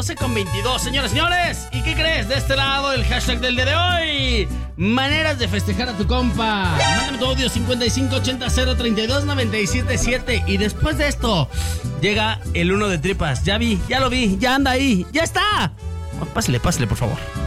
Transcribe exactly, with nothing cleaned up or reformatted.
doce con veintidós, señores, señores. ¿Y qué crees? De este lado, el hashtag del día de hoy: maneras de festejar a tu compa. Mándame tu audio cincuenta y cinco ochenta cero treinta y dos noventa y siete siete. Y después de esto, llega el uno de tripas. Ya vi, ya lo vi, ya anda ahí, ya está. Pásale, pásale, por favor.